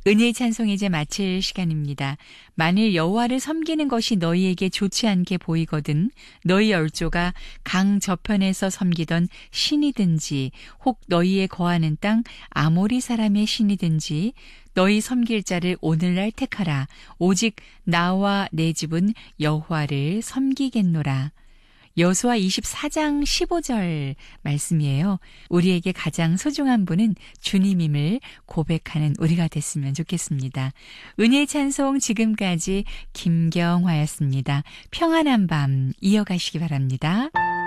은혜의 찬송 이제 마칠 시간입니다. 만일 여호와를 섬기는 것이 너희에게 좋지 않게 보이거든 너희 얼조가 강 저편에서 섬기던 신이든지 혹 너희의 거하는 땅 아모리 사람의 신이든지 너희 섬길 자를 오늘날 택하라. 오직 나와 내 집은 여호와를 섬기겠노라. 여호수아 24장 15절 말씀이에요. 우리에게 가장 소중한 분은 주님임을 고백하는 우리가 됐으면 좋겠습니다. 은혜의 찬송 지금까지 김경화였습니다. 평안한 밤 이어가시기 바랍니다.